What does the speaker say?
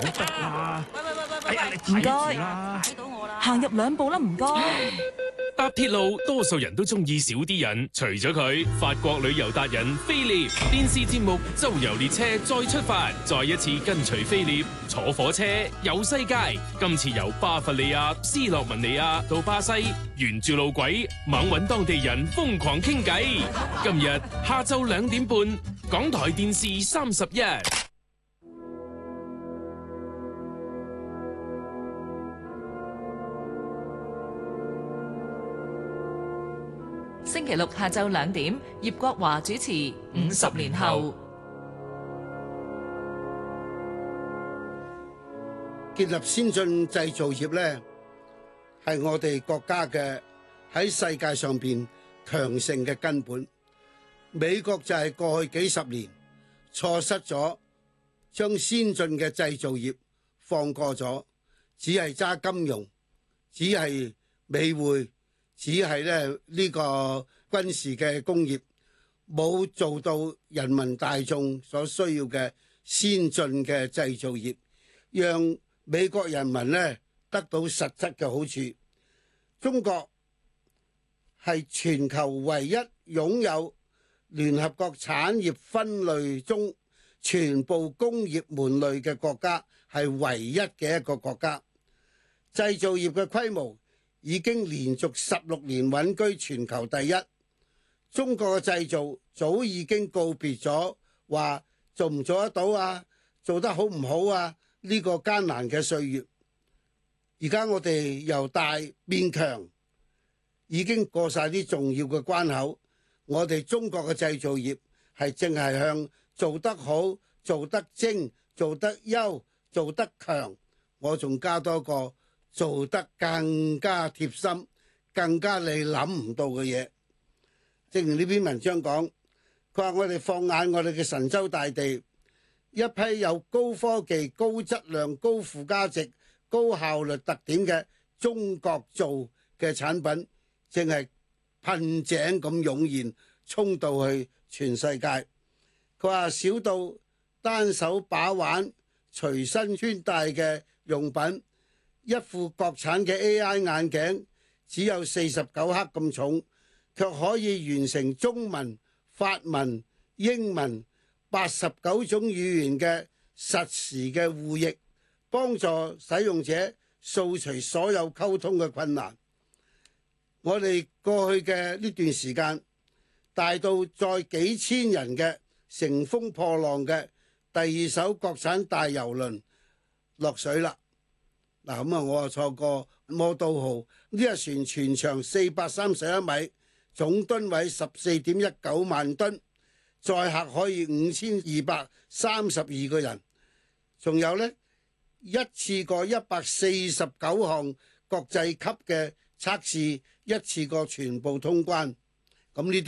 得啦。 喂， 唔該， 踩到我啦！ 行入2步啦，唔該。 搭鐵路，多數人都中意少啲人，除咗佢，法國旅遊達人菲臘電視節目《周遊列車》再出發，再一次跟隨菲臘坐火車遊世界。今次由巴伐利亞、斯洛文尼亞到巴西，沿住路軌猛搵當地人瘋狂傾偈。今日下晝2點半，港台電視31。 星期六下晝2點，葉國華主持《50年後》。 建立先進製造業呢，係我哋國家嘅喺世界上邊強盛嘅根本。美國就係過去幾十年錯失咗，將先進嘅製造業放過咗，只係揸金融，只係美匯。只係呢個軍事嘅工業，冇做到人民大眾所需要嘅先進嘅製造業，讓美國人民得到實質嘅好處。中國係全球唯一擁有聯合國產業分類中全部工業門類嘅國家，係唯一嘅一個國家。製造業嘅規模已經連續16年穩居全球第一。中國嘅製造早已經告別咗話做唔做得到啊，做得好唔好啊呢個艱難嘅歲月。而家我哋由大變強，已經過晒啲重要嘅關口。我哋中國嘅製造業係正係向做得好、做得精、做得優、做得強。我仲加多個做得更加貼心，更加你諗唔到嘅嘢。正如呢篇文章講，佢話我哋放眼我哋嘅神州大地，一批有高科技、高質量、高附加值、高效率特點嘅中國做嘅產品，正係噴井咁湧現，衝到去全世界。佢話小到單手把玩、隨身穿戴嘅用品，一副國產嘅 AI 眼鏡只有49克咁重，卻可以完成中文、法文、英文89種語言嘅實時嘅互譯，幫助使用者掃除所有溝通嘅困難。我哋過去嘅呢段時間，大到載幾千人嘅乘風破浪嘅第2艘國產大郵輪落水啦。嗱咁啊，我啊坐過魔都號呢隻船，全長431米，總噸位14.19萬噸，載客可以5232個人。仲有呢，一次過149項國際級嘅測試，一次過全部通關。咁呢啲